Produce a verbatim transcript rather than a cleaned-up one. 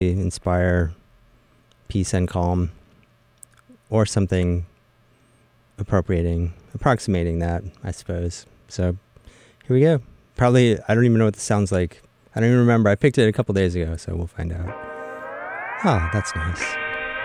inspire peace and calm, or something appropriating, approximating that, I suppose. So here we go. Probably, I don't even know what this sounds like. I don't even remember. I picked it a couple days ago, so we'll find out. Ah, that's nice.